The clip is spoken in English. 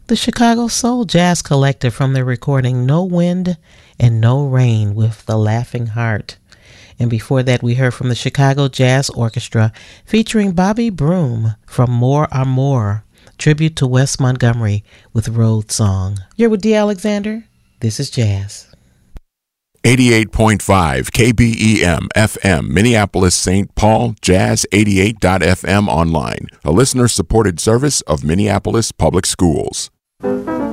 the Chicago Soul Jazz Collective from their recording No Wind and No Rain with The Laughing Heart. And before that, we heard from the Chicago Jazz Orchestra featuring Bobby Broom from More Are More, tribute to Wes Montgomery with Road Song. You're with D. Alexander. This is Jazz. 88.5 KBEM FM, Minneapolis, St. Paul, Jazz 88.fm online, a listener-supported service of Minneapolis Public Schools.